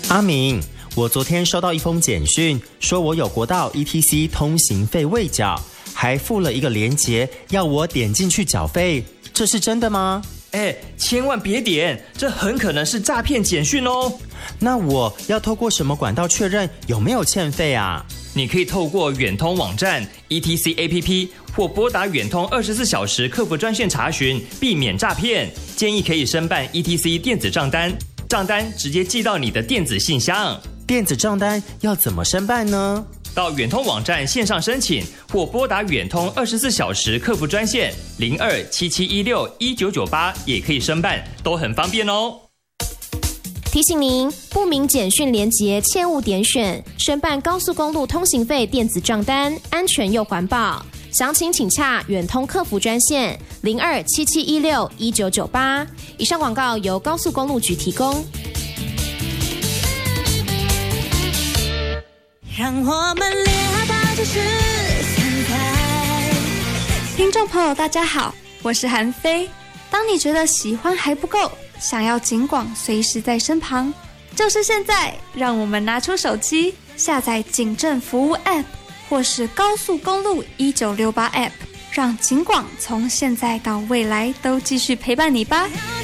阿明，我昨天收到一封简讯，说我有国道 ETC 通行费未缴，还附了一个连结，要我点进去缴费，这是真的吗？ 千万别点，这很可能是诈骗简讯哦。 那我要透过什么管道确认有没有欠费啊？ 你可以透过远通网站 ETC APP 或拨打远通24小时客服专线查询，避免诈骗。建议可以申办 ETC 电子账单，账单直接寄到你的电子信箱。 电子账单要怎么申办呢？ 到远通网站线上申请，或拨打远通24小时客服专线0277161998也可以申办，都很方便哦。 提醒您，不明简讯连结切勿点选，申办高速公路通行费电子账单，安全又环保。详情请洽远通客服专线0277161998。以上广告由高速公路局提供。 让我们聊到就是现在。 听众朋友大家好，我是韩飞。当你觉得喜欢还不够，想要警广随时在身旁，就是现在，让我们拿出手机下载警政服务 App 或是高速公路1968 App， 让警广从现在到未来都继续陪伴你吧。